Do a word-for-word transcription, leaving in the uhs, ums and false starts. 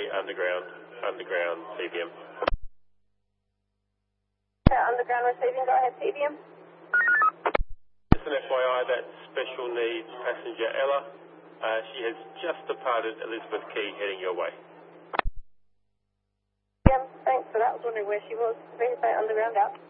underground, underground C B M. Yeah, underground receiving, go ahead, C B M. Just an F Y I, that special needs passenger Ella, uh, she has just departed Elizabeth Quay heading your way. C B M, thanks for that. I was wondering where she was. Underground out.